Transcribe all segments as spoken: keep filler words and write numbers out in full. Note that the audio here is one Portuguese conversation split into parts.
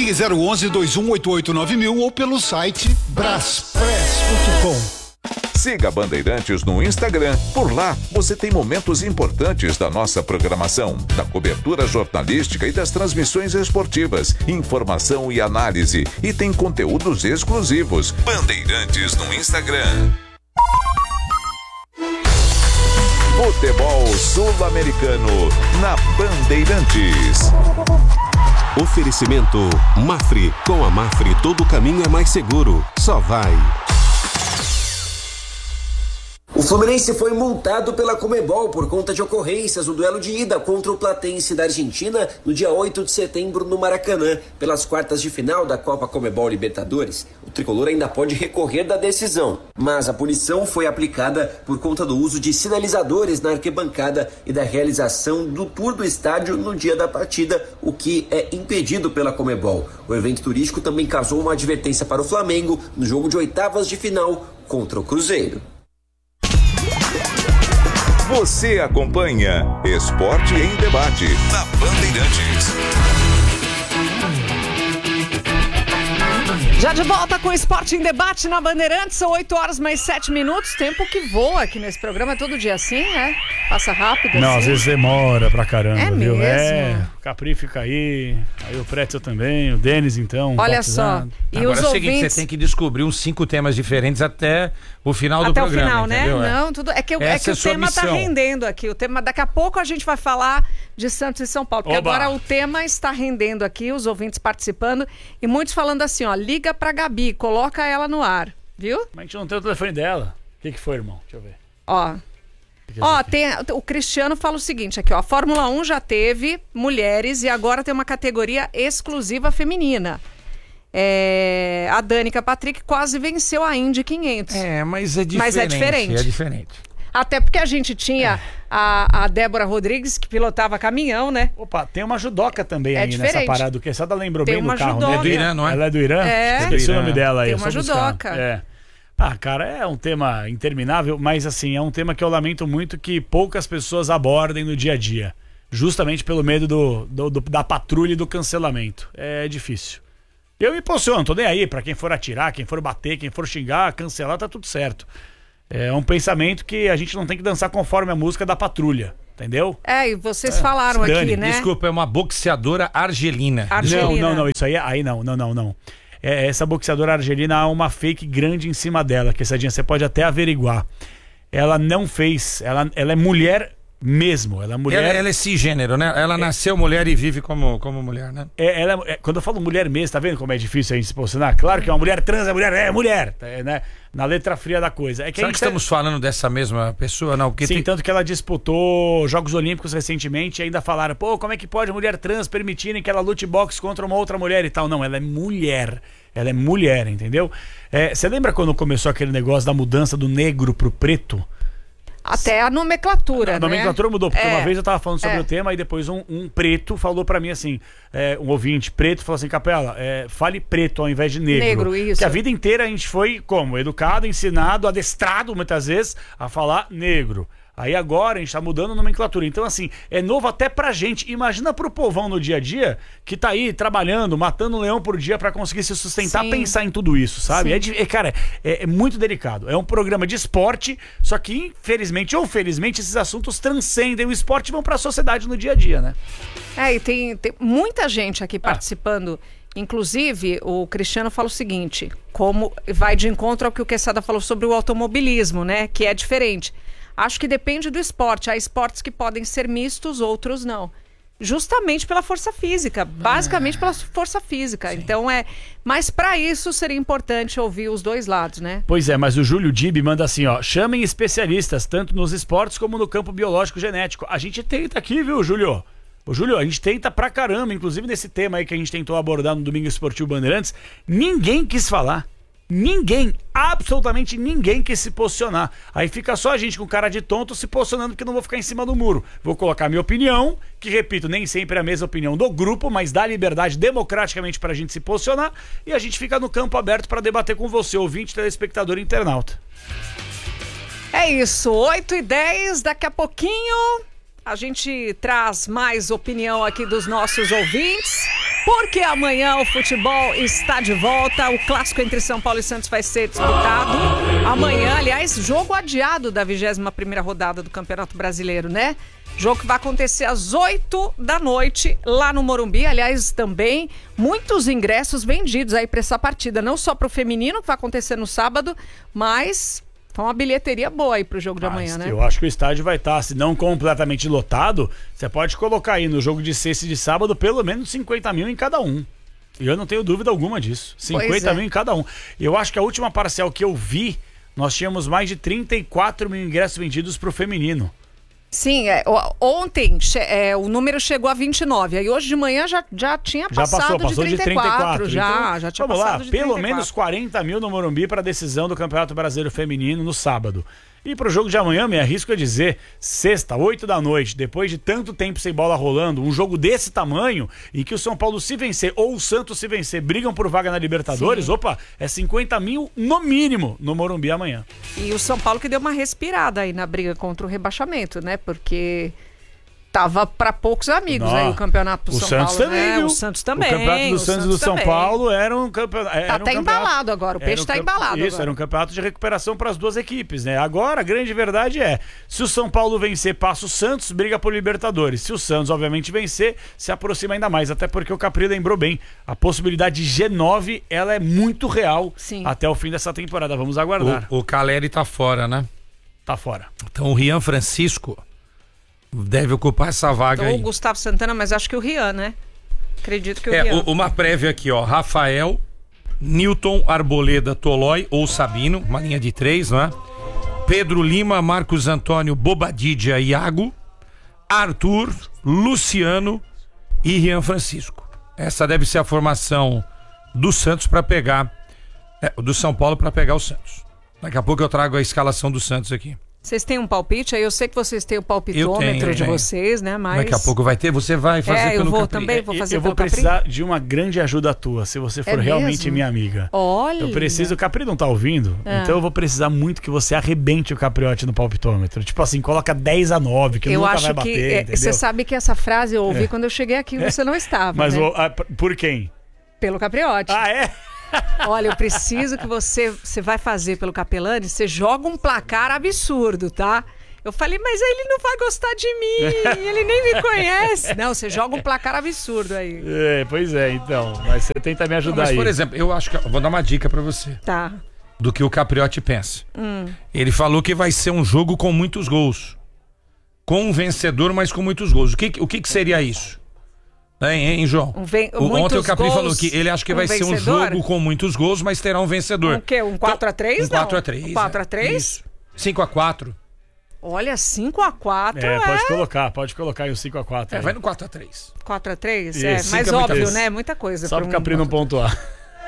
Ligue zero onze, dois um oito oito, nove mil ou pelo site braspress ponto com. Siga Bandeirantes no Instagram. Por lá, você tem momentos importantes da nossa programação, da cobertura jornalística e das transmissões esportivas, informação e análise. E tem conteúdos exclusivos. Bandeirantes no Instagram. Futebol Sul-Americano na Bandeirantes. Oferecimento Mafre. Com a Mafre, todo caminho é mais seguro. Só vai. O Fluminense foi multado pela Conmebol por conta de ocorrências no duelo de ida contra o Platense da Argentina no dia oito de setembro no Maracanã, pelas quartas de final da Copa Conmebol Libertadores. O tricolor ainda pode recorrer da decisão, mas a punição foi aplicada por conta do uso de sinalizadores na arquibancada e da realização do tour do estádio no dia da partida, o que é impedido pela Conmebol. O evento turístico também causou uma advertência para o Flamengo no jogo de oitavas de final contra o Cruzeiro. Você acompanha Esporte em Debate na Bandeirantes. Já de volta com o Esporte em Debate na Bandeirantes, são oito horas mais sete minutos, tempo que voa aqui nesse programa, é todo dia assim, né? Passa rápido. Não, assim. Às vezes demora pra caramba, é viu? Mesmo? É, o Capri fica aí, aí o Pretzel também, o Denis então. Olha batizado. só, e Agora os é o seguinte, ouvintes... você tem que descobrir uns cinco temas diferentes até o final até do programa. Até o final, né? Entendeu? Não, tudo... É que, é que é o tema missão. tá rendendo aqui, o tema, daqui a pouco a gente vai falar de Santos e São Paulo, porque Oba. agora o tema está rendendo aqui, os ouvintes participando, e muitos falando assim, ó, liga pra Gabi, coloca ela no ar, viu? Mas a gente não tem o telefone dela. O que que foi, irmão? Deixa eu ver. Ó... Ó, tem, o Cristiano fala o seguinte aqui, ó, a Fórmula um já teve mulheres e agora tem uma categoria exclusiva feminina. É, a Danica Patrick quase venceu a Indy quinhentos. É, mas é diferente. Mas é diferente. É diferente. Até porque a gente tinha é. a, a Débora Rodrigues, que pilotava caminhão, né? Opa, tem uma judoca também é aí diferente. nessa parada. O Quesada lembrou tem bem uma do carro, judoca. né? É do Irã, não é? Ela é do Irã? É. Esqueci o nome dela aí. Tem uma judoca. É. Ah, cara, é um tema interminável, mas assim, é um tema que eu lamento muito que poucas pessoas abordem no dia a dia. Justamente pelo medo do, do, do, da patrulha e do cancelamento. É difícil. Eu me posiciono, tô nem aí pra quem for atirar, quem for bater, quem for xingar, cancelar, tá tudo certo. É um pensamento que a gente não tem que dançar conforme a música da patrulha, entendeu? É, e vocês é, falaram aqui, né? Desculpa, é uma boxeadora argelina. argelina. Não, não, não, isso aí, aí não, não, não, não. É, essa boxeadora argelina há uma fake grande em cima dela, que essa dia você pode até averiguar. Ela não fez, ela, ela é mulher mesmo, ela é mulher... Ela, ela é cisgênero, né? Ela é, nasceu mulher e vive como, como mulher, né? É, ela, é, quando eu falo mulher mesmo, tá vendo como é difícil a gente se posicionar? Claro que é uma mulher trans, é mulher, é mulher, é, né? Na letra fria da coisa. É que Será que estamos tá... falando dessa mesma pessoa? Não, porque Sim, tem... tanto que ela disputou Jogos Olímpicos recentemente e ainda falaram, pô, como é que pode mulher trans permitirem que ela lute boxe contra uma outra mulher e tal? Não, ela é mulher. Ela é mulher, entendeu? É, você lembra quando começou aquele negócio da mudança do negro pro preto? Até a nomenclatura, A nomenclatura né? mudou, porque é, uma vez eu tava falando sobre é. o tema e depois um, um preto falou pra mim assim, é, um ouvinte preto falou assim, Capela, é, fale preto ao invés de negro. Negro, isso. Porque a vida inteira a gente foi como? Educado, ensinado, adestrado muitas vezes a falar negro. Aí agora a gente tá mudando a nomenclatura. Então assim, é novo até pra gente. Imagina pro povão no dia a dia que tá aí trabalhando, matando um leão por dia pra conseguir se sustentar, Sim. pensar em tudo isso, sabe? É, é, cara, é, é muito delicado. É um programa de esporte, só que infelizmente ou felizmente esses assuntos transcendem o esporte e vão pra sociedade no dia a dia, né? É, e tem, tem muita gente aqui participando. Ah. Inclusive, o Cristiano fala o seguinte, como vai de encontro ao que o Quesada falou sobre o automobilismo, né? Que é diferente. Acho que depende do esporte. Há esportes que podem ser mistos, outros não. Justamente pela força física. Basicamente pela força física. Sim. Então é... Mas para isso seria importante ouvir os dois lados, né? Pois é, mas o Júlio Dib manda assim, ó. Chamem especialistas, tanto nos esportes como no campo biológico genético. A gente tenta aqui, viu, Júlio? Ô, Júlio, a gente tenta pra caramba. Inclusive nesse tema aí que a gente tentou abordar no Domingo Esportivo Bandeirantes. Ninguém quis falar. Ninguém, absolutamente ninguém quis se posicionar. Aí fica só a gente com cara de tonto se posicionando porque não vou ficar em cima do muro. Vou colocar minha opinião, que repito, nem sempre é a mesma opinião do grupo, mas dá liberdade democraticamente pra gente se posicionar e a gente fica no campo aberto pra debater com você, ouvinte, telespectador e internauta. É isso, oito e dez, daqui a pouquinho a gente traz mais opinião aqui dos nossos ouvintes. porque amanhã o futebol está de volta. O clássico entre São Paulo e Santos vai ser disputado amanhã. Aliás, jogo adiado da vigésima primeira rodada do Campeonato Brasileiro, né? Jogo que vai acontecer às oito da noite lá no Morumbi. Aliás, também muitos ingressos vendidos aí para essa partida. Não só para o feminino, que vai acontecer no sábado, mas foi uma bilheteria boa aí pro jogo de amanhã, né? Eu acho que o estádio vai estar, se não completamente lotado, você pode colocar aí no jogo de sexta e de sábado pelo menos cinquenta mil em cada um. E eu não tenho dúvida alguma disso. cinquenta mil em cada um. Eu acho que a última parcial que eu vi, nós tínhamos mais de trinta e quatro mil ingressos vendidos pro feminino. Sim, é, ontem é, o número chegou a vinte e nove, aí hoje de manhã já, já tinha passado já passou, passou de trinta e quatro, de trinta e quatro. já, então, já tinha vamos passado lá, de pelo trinta e quatro. menos quarenta mil no Morumbi para a decisão do Campeonato Brasileiro Feminino no sábado. E pro jogo de amanhã, me arrisco a dizer, sexta, oito da noite, depois de tanto tempo sem bola rolando, um jogo desse tamanho, em que o São Paulo se vencer ou o Santos se vencer, brigam por vaga na Libertadores, Sim. opa, é cinquenta mil no mínimo no Morumbi amanhã. E o São Paulo que deu uma respirada aí na briga contra o rebaixamento, né? Porque tava para poucos amigos. Não. Aí o campeonato do o São Santos Paulo, também, né? viu? O Santos também. O campeonato do Santos e do São também. Paulo era um campeonato. Tá até um embalado agora, o peixe tá um embalado Isso, agora. era um campeonato de recuperação para as duas equipes, né? Agora, a grande verdade é, se o São Paulo vencer, passa o Santos, briga por Libertadores. Se o Santos, obviamente, vencer, se aproxima ainda mais, até porque o Capri lembrou bem, a possibilidade de G nove, ela é muito real. Sim. Até o fim dessa temporada. Vamos aguardar. O, o Caleri tá fora, né? Tá fora. Então o Rian Francisco deve ocupar essa vaga Ou aí. o Gustavo Santana, mas acho que o Rian, né? Acredito que o é, Rian. O, uma prévia aqui, ó. Rafael, Newton, Arboleda, Tolói ou Sabino, uma linha de três, não é? Pedro Lima, Marcos Antônio, Bobadilla, Iago, Arthur, Luciano e Rian Francisco. Essa deve ser a formação do Santos para pegar, é, do São Paulo para pegar o Santos. Daqui a pouco eu trago a escalação do Santos aqui. Vocês têm um palpite? Aí eu sei que vocês têm o palpitômetro tenho, de tenho. vocês, né? Mas Daqui a pouco vai ter, você vai fazer é, pelo eu vou Capri. também, vou fazer Eu vou pelo precisar Capri. de uma grande ajuda tua, se você for É realmente mesmo? minha amiga. Olha. Eu preciso, o Capri não tá ouvindo, Ah. então eu vou precisar muito que você arrebente o Capriote no palpitômetro. Tipo assim, coloca dez a nove, que eu nunca acho vai bater, que é, entendeu? você sabe que essa frase eu ouvi É. quando eu cheguei aqui, você não estava, Mas né? o- a- por quem? Pelo Capriote. Ah, é? Olha, eu preciso que você, você vai fazer pelo Capelani, você joga um placar absurdo, tá? Eu falei, mas ele não vai gostar de mim, ele nem me conhece. Não, você joga um placar absurdo aí. É, pois é, então. Mas você tenta me Não, ajudar mas, aí. por exemplo, eu acho que eu vou dar uma dica pra você Tá. do que o Capriotti pensa. Hum. Ele falou que vai ser um jogo com muitos gols. Com um vencedor, mas com muitos gols. O que, o que, que seria isso? Hein, hein, João? Um ven- O- Ontem muitos o Capri gols, falou que ele acha que um vai ser um vencedor? jogo com muitos gols, mas terá um vencedor. Um quê? Um quatro a três? Um quatro a três. Um quatro a três? cinco a quatro. Olha, cinco a quatro É, é, pode colocar, pode colocar aí o cinco a quatro. É, aí. vai no quatro a três. quatro a três? Isso, É, cinco mas é muita óbvio, coisa. né? Muita coisa. Só pra pro um- Capri não pontuar.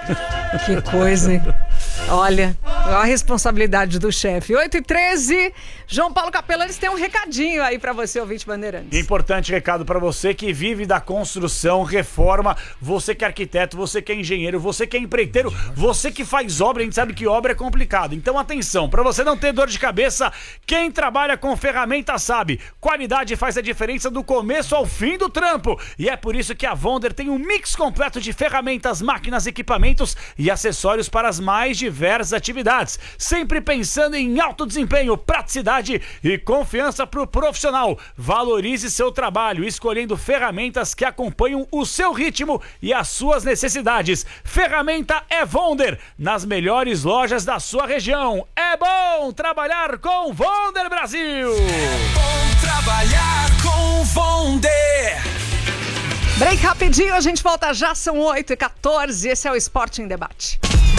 Que coisa, hein? Olha, a responsabilidade do chefe. oito e treze, João Paulo Capelanes tem um recadinho aí pra você, ouvinte Bandeirantes. Importante recado pra você que vive da construção, reforma, você que é arquiteto, você que é engenheiro, você que é empreiteiro, você que faz obra, a gente sabe que obra é complicado. Então atenção, pra você não ter dor de cabeça, quem trabalha com ferramenta sabe, qualidade faz a diferença do começo ao fim do trampo. E é por isso que a Wonder tem um mix completo de ferramentas, máquinas, equipamentos e acessórios para as mais diversas atividades, sempre pensando em alto desempenho, praticidade e confiança para o profissional. Valorize seu trabalho, escolhendo ferramentas que acompanham o seu ritmo e as suas necessidades. Ferramenta é Wonder, nas melhores lojas da sua região. É bom trabalhar com Wonder Brasil! Bom trabalhar com Wonder. Break rapidinho, a gente volta já, são oito e quatorze, esse é o Esporte em Debate.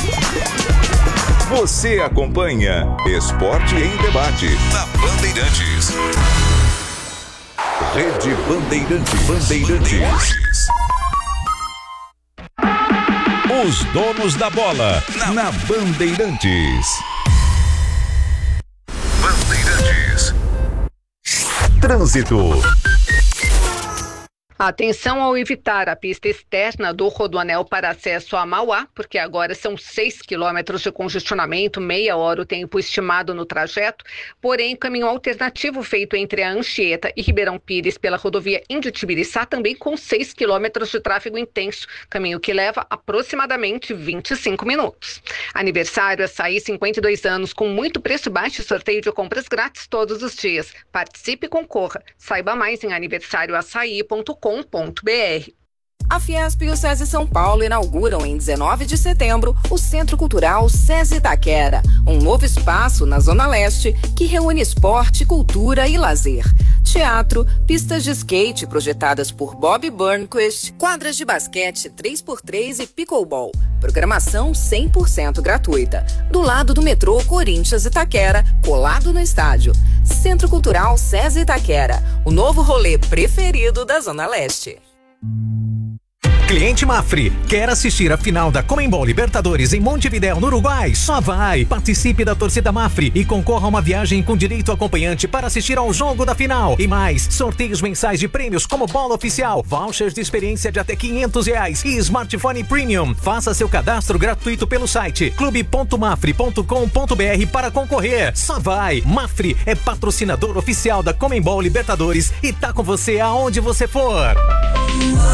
Você acompanha Esporte em Debate na Bandeirantes. Rede Bandeirantes. Bandeirantes. Os donos da bola na Bandeirantes. Bandeirantes. Trânsito. Atenção ao evitar a pista externa do Rodoanel para acesso a Mauá, porque agora são seis quilômetros de congestionamento, meia hora o tempo estimado no trajeto. Porém, caminho alternativo feito entre a Anchieta e Ribeirão Pires pela rodovia Índio-Tibiriçá, também com seis quilômetros de tráfego intenso, caminho que leva aproximadamente vinte e cinco minutos. Aniversário Açaí, cinquenta e dois anos, com muito preço baixo e sorteio de compras grátis todos os dias. Participe e concorra. Saiba mais em aniversário açaí ponto com ponto b r. A Fiesp e o SESI São Paulo inauguram em dezenove de setembro o Centro Cultural SESI Itaquera, um novo espaço na Zona Leste que reúne esporte, cultura e lazer. Teatro, pistas de skate projetadas por Bob Burnquist, quadras de basquete três por três e pickleball. Programação cem por cento gratuita. Do lado do metrô Corinthians Itaquera, colado no estádio. Centro Cultural SESI Itaquera, o novo rolê preferido da Zona Leste. Cliente Mafre, quer assistir a final da Conmebol Libertadores em Montevidéu, no Uruguai? Só vai! Participe da torcida Mafre e concorra a uma viagem com direito acompanhante para assistir ao jogo da final. E mais, sorteios mensais de prêmios como bola oficial, vouchers de experiência de até quinhentos reais e smartphone premium. Faça seu cadastro gratuito pelo site clube ponto mafre ponto com ponto b r para concorrer. Só vai! Mafre é patrocinador oficial da Conmebol Libertadores e tá com você aonde você for.